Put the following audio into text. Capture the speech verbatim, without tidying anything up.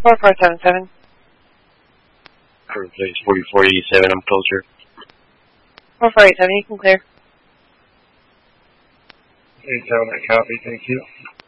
four four seven seven. Current place forty-four eighty-seven, I'm closer. four four eight seven, you can clear. eight seven, I copy, thank you.